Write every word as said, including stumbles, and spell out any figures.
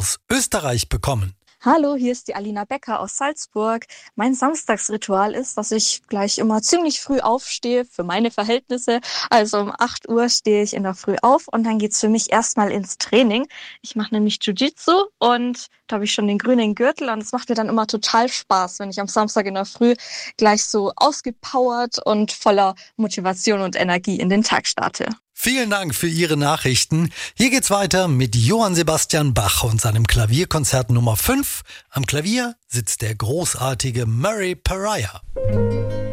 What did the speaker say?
aus Österreich bekommen. Hallo, hier ist die Alina Becker aus Salzburg. Mein Samstagsritual ist, dass ich gleich immer ziemlich früh aufstehe, für meine Verhältnisse. Also um acht Uhr stehe ich in der Früh auf und dann geht's für mich erstmal ins Training. Ich mache nämlich Jiu-Jitsu und da habe ich schon den grünen Gürtel und es macht mir dann immer total Spaß, wenn ich am Samstag in der Früh gleich so ausgepowert und voller Motivation und Energie in den Tag starte. Vielen Dank für Ihre Nachrichten. Hier geht's weiter mit Johann Sebastian Bach und seinem Klavierkonzert Nummer fünf. Am Klavier sitzt der großartige Murray Pariah.